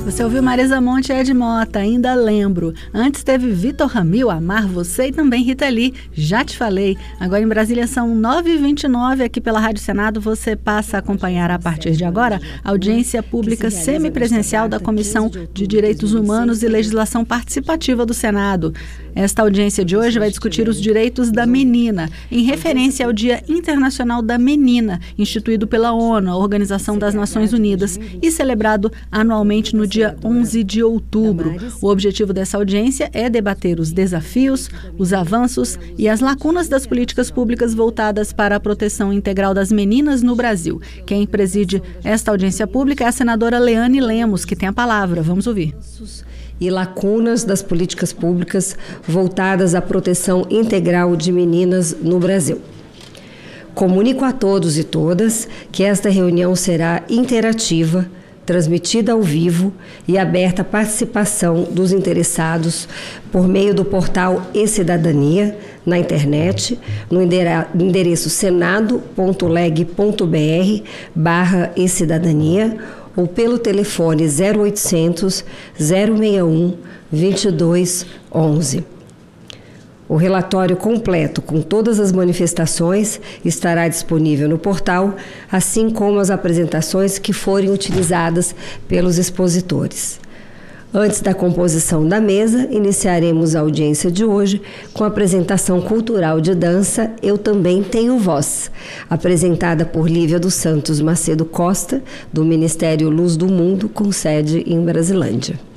Você ouviu Marisa Monte e Ed Mota, Ainda Lembro. Antes teve Vitor Ramil, Amar Você, e também Rita Lee, Já Te Falei. Agora em Brasília são 9h29, aqui pela Rádio Senado você passa a acompanhar a partir de agora a audiência pública semipresencial da Comissão de Direitos Humanos e Legislação Participativa do Senado. Esta audiência de hoje vai discutir os direitos da menina, em referência ao Dia Internacional da Menina, instituído pela ONU, a Organização das Nações Unidas, e celebrado anualmente no dia 11 de outubro. O objetivo dessa audiência é debater os desafios, os avanços e as lacunas das políticas públicas voltadas para a proteção integral das meninas no Brasil. Quem preside esta audiência pública é a senadora Leane Lemos, que tem a palavra. Vamos ouvir. E lacunas das políticas públicas voltadas à proteção integral de meninas no Brasil. Comunico a todos e todas que esta reunião será interativa, transmitida ao vivo e aberta à participação dos interessados por meio do portal e-Cidadania, na internet, no endereço senado.leg.br/e-Cidadania ou pelo telefone 0800 061 2211. O relatório completo com todas as manifestações estará disponível no portal, assim como as apresentações que forem utilizadas pelos expositores. Antes da composição da mesa, iniciaremos a audiência de hoje com a apresentação cultural de dança Eu Também Tenho Voz, apresentada por Lívia dos Santos Macedo Costa, do Ministério Luz do Mundo, com sede em Brasilândia.